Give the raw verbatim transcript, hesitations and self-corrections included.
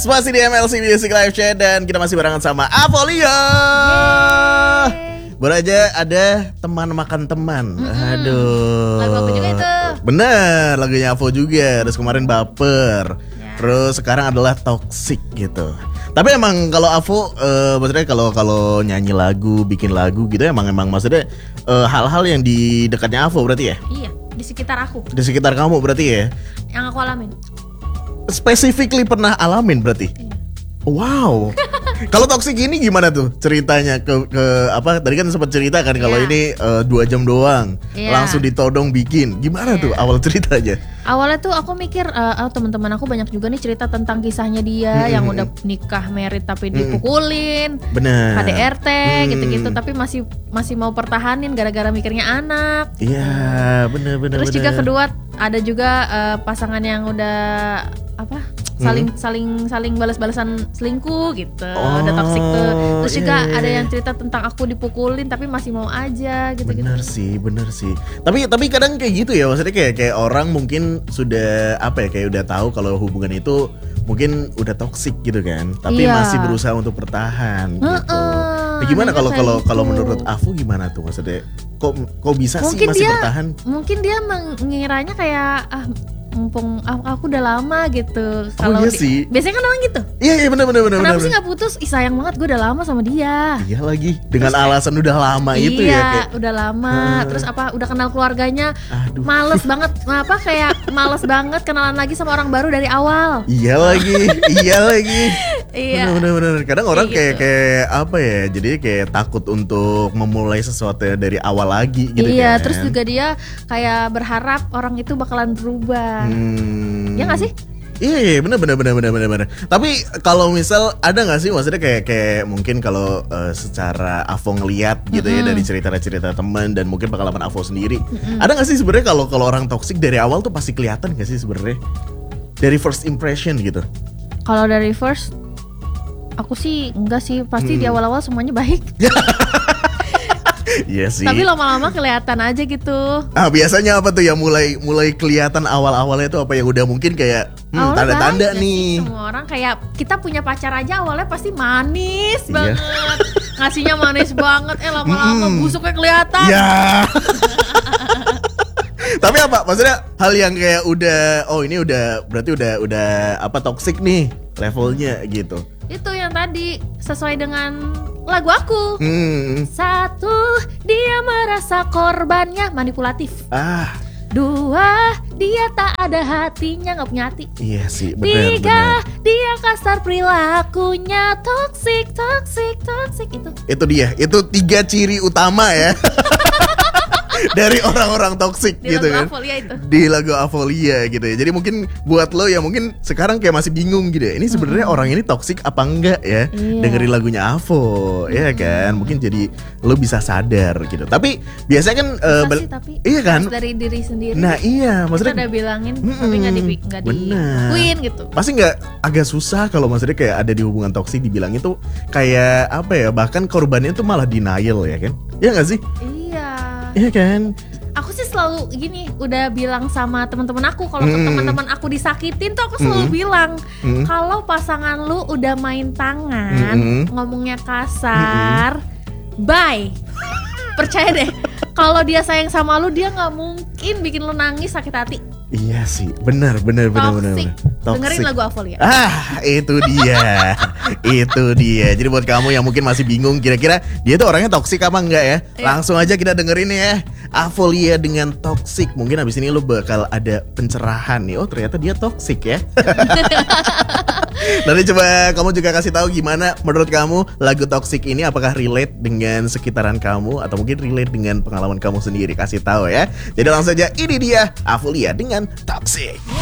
Yes, masih di M L C Music Live Chat dan kita masih barengan sama Avolia. Baru aja ada teman makan teman. Mm-hmm. Aduh. Lagu aku juga itu. Bener, lagunya Avo juga. Terus kemarin Baper. Ya. Terus sekarang adalah Toxic gitu. Tapi emang kalau Avo, uh, maksudnya kalau kalau nyanyi lagu, bikin lagu gitu, emang emang maksudnya uh, hal-hal yang di dekatnya Avo berarti ya? Iya, di sekitar aku. Di sekitar kamu berarti ya? Yang aku alamin. Specifically pernah alamin berarti? Iya. Wow. Kalau Toxic ini gimana tuh ceritanya ke, ke apa? Tadi kan sempat cerita kan kalau yeah. ini uh, dua jam doang, yeah. langsung ditodong bikin. Gimana yeah. tuh awal ceritanya? Awalnya tuh aku mikir, uh, oh, teman-teman aku banyak juga nih cerita tentang kisahnya dia mm-hmm. yang udah nikah, married tapi dipukulin, bener, K D R T mm. gitu-gitu, tapi masih masih mau pertahanin gara-gara mikirnya anak. Iya, yeah, bener-bener. Terus bener. juga kedua ada juga uh, pasangan yang udah apa? saling hmm. saling saling balas-balasan selingkuh gitu, oh, udah toxic tuh. Terus iya, juga iya. ada yang cerita tentang aku dipukulin tapi masih mau aja gitu-gitu. Bener sih, bener sih. Tapi tapi kadang kayak gitu ya, maksudnya kayak kayak orang mungkin sudah apa ya, kayak udah tahu kalau hubungan itu mungkin udah toxic gitu kan, tapi iya. masih berusaha untuk bertahan gitu. Uh-uh, nah, gimana kalau kalau gitu. kalau menurut Afu gimana tuh maksudnya? Kok kok bisa mungkin sih masih dia, bertahan? Mungkin dia mengiranya kayak ah mumpung aku udah lama gitu. Kalau oh, iya di, sih. Biasanya kan orang gitu. Iya iya benar benar benar. Kenapa bener. sih nggak putus? Ih sayang banget, gue udah lama sama dia. Iya lagi. Dengan terus, alasan udah lama iya, itu ya. Iya udah lama. Hmm. Terus apa? Udah kenal keluarganya. Aduh. Males banget. Apa kayak males banget kenalan lagi sama orang baru dari awal. Iya lagi. iya lagi. Iya. Benar benar. Kadang orang kayak gitu. kayak apa ya? Jadi kayak takut untuk memulai sesuatu dari awal lagi gitu. Iya. Kan? Terus juga dia kayak berharap orang itu bakalan berubah. Hmm. Ya nggak sih? Iya, iya benar benar benar benar benar benar. Tapi kalau misal ada nggak sih maksudnya kayak kayak mungkin kalau uh, secara Avo ngeliat gitu mm-hmm. ya dari cerita-cerita teman dan mungkin pengalaman Avo sendiri, mm-hmm. ada nggak sih sebenarnya kalau kalau orang toksik dari awal tuh pasti kelihatan nggak sih sebenarnya dari first impression gitu? Kalau dari first, aku sih enggak sih, pasti hmm. di awal-awal semuanya baik. Iya sih. Tapi lama-lama kelihatan aja gitu. Ah biasanya apa tuh ya mulai mulai kelihatan awal-awalnya tuh apa yang udah mungkin kayak hmm, tanda-tanda nih. Semua orang kayak kita punya pacar aja awalnya pasti manis iya. banget, ngasihnya manis banget. Eh lama-lama mm. busuknya kelihatan. Iya. Tapi apa? Maksudnya hal yang kayak udah oh ini udah berarti udah udah apa toksik nih levelnya gitu. Itu yang tadi sesuai dengan lagu aku. Hmm. Satu, dia merasa korbannya manipulatif. Ah. Dua, dia tak ada hatinya, nggak punya hati. Iya sih, benar. Tiga, bener. dia kasar perilakunya, toksik, toksik, toksik itu. Itu dia, itu tiga ciri utama ya. Dari orang-orang toksik gitu kan. Di lagu Avolia itu. Di lagu Avolia gitu ya. Jadi mungkin buat lo ya mungkin sekarang kayak masih bingung gitu ya. Ini sebenarnya mm-hmm. orang ini toksik apa enggak ya? Yeah. Dengerin lagunya Avo, mm-hmm. ya kan? Mungkin jadi lo bisa sadar gitu. Tapi biasanya kan uh, bel- sih, tapi iya kan? Dari diri sendiri. Nah, iya, maksudnya kita udah bilangin mm-mm. tapi enggak di enggak dilakuin gitu. Pasti enggak agak susah kalau maksudnya kayak ada di hubungan toksik dibilang itu kayak apa ya? Bahkan korbannya tuh malah denial ya kan? Iya enggak sih? Iya. Iya kan? Aku sih selalu gini, udah bilang sama teman-teman aku kalau hmm. teman-teman aku disakitin tuh aku selalu hmm. bilang hmm. kalau pasangan lu udah main tangan, hmm. ngomongnya kasar, hmm. bye. Percaya deh, kalau dia sayang sama lu dia nggak mungkin bikin lu nangis sakit hati. Iya sih, benar benar benar benar. Dengerin lagu Avolia. Ah, itu dia. Itu dia. Jadi buat kamu yang mungkin masih bingung kira-kira dia tuh orangnya toksik apa enggak ya? Langsung aja kita dengerin ya. Avolia dengan Toxic. Mungkin abis ini lo bakal ada pencerahan nih. Oh, ternyata dia toksik ya. Nanti coba kamu juga kasih tahu gimana menurut kamu lagu Toxic ini, apakah relate dengan sekitaran kamu atau mungkin relate dengan pengalaman kamu sendiri. Kasih tahu ya. Jadi langsung aja, ini dia Avolia dengan Toxic.